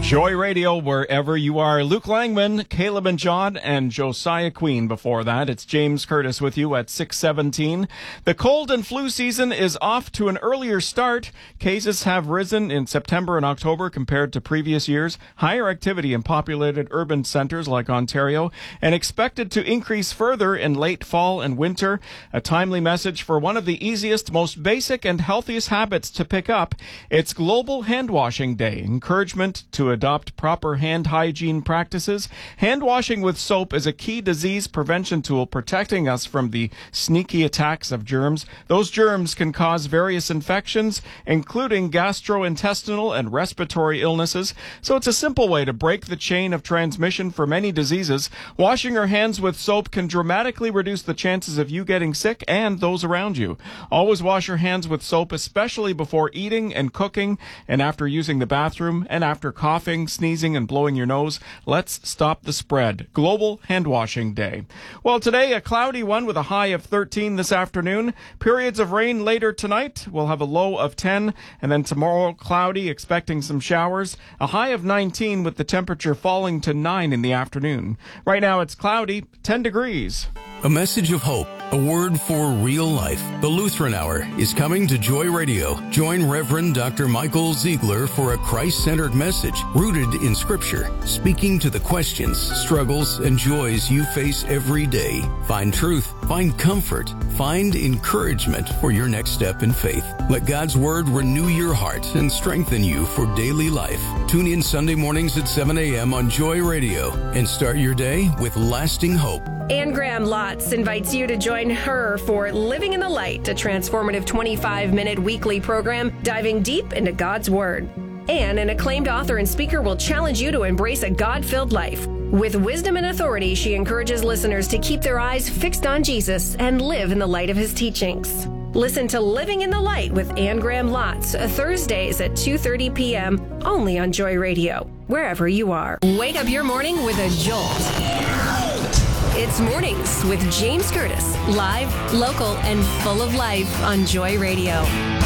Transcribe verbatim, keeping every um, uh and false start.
Joy Radio, wherever you are. Luke Langman, Caleb and John, and Josiah Queen before that. It's James Curtis with you at six seventeen. The cold and flu season is off to an earlier start. Cases have risen in September and October compared to previous years. Higher activity in populated urban centers like Ontario, and expected to increase further in late fall and winter. A timely message for one of the easiest, most basic, and healthiest habits to pick up. It's Global Hand Washing Day. Encouragement to adopt proper hand hygiene practices. Hand washing with soap is a key disease prevention tool protecting us from the sneaky attacks of germs. Those germs can cause various infections, including gastrointestinal and respiratory illnesses. So it's a simple way to break the chain of transmission for many diseases. Washing your hands with soap can dramatically reduce the chances of you getting sick and those around you. Always wash your hands with soap, especially before eating and cooking, and after using the bathroom, and after coughing, sneezing, and blowing your nose. Let's stop the spread. Global Hand Washing Day. Well, today, a cloudy one with a high of thirteen this afternoon. Periods of rain later tonight. We'll have a low of ten, and then tomorrow, cloudy, expecting some showers. A high of nineteen with the temperature falling to nine in the afternoon. Right now, it's cloudy, ten degrees. A message of hope, a word for real life. The Lutheran Hour is coming to Joy Radio. Join Reverend Doctor Michael Ziegler for a Christ-centered message rooted in Scripture, speaking to the questions, struggles, and joys you face every day. Find truth, find comfort, find encouragement for your next step in faith. Let God's Word renew your heart and strengthen you for daily life. Tune in Sunday mornings at seven a.m. on Joy Radio and start your day with lasting hope. Anne Graham Lotz invites you to join her for Living in the Light, a transformative twenty-five minute weekly program diving deep into God's Word. Anne, an acclaimed author and speaker, will challenge you to embrace a God-filled life. With wisdom and authority, she encourages listeners to keep their eyes fixed on Jesus and live in the light of his teachings. Listen to Living in the Light with Anne Graham Lotz, Thursdays at two thirty p.m. only on Joy Radio, wherever you are. Wake up your morning with a jolt. It's Mornings with James Curtis, live, local, and full of life on Joy Radio.